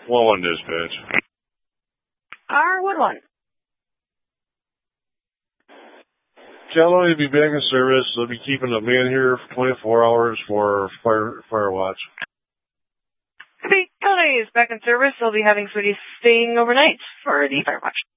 1-1 dispatch. R1. Challoy will be back in service. They'll be keeping a man here for 24 hours for fire watch. Challoy is back in service. They'll be having somebody staying overnight for the fire watch.